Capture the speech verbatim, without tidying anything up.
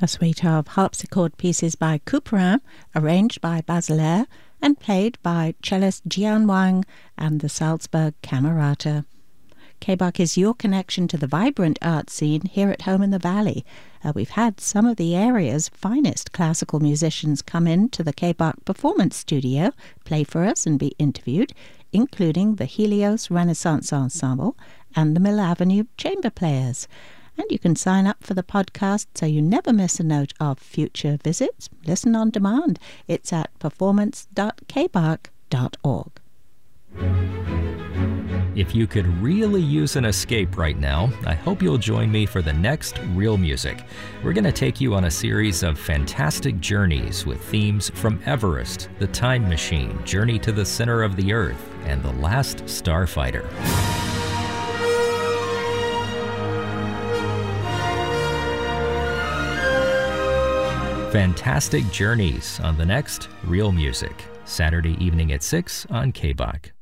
A suite of harpsichord pieces by Couperin, arranged by Basilère, and played by cellist Jian Wang and the Salzburg Camerata. K B A C is your connection to the vibrant art scene here at home in the Valley. Uh, we've had some of the area's finest classical musicians come in to the K B A C Performance Studio, play for us and be interviewed, including the Helios Renaissance Ensemble and the Mill Avenue Chamber Players. And you can sign up for the podcast so you never miss a note of future visits. Listen on demand. It's at performance dot k b a c dot org. If you could really use an escape right now, I hope you'll join me for the next Real Music. We're going to take you on a series of fantastic journeys with themes from Everest, The Time Machine, Journey to the Center of the Earth, and The Last Starfighter. Fantastic journeys on the next Real Music, Saturday evening at six on K B A C.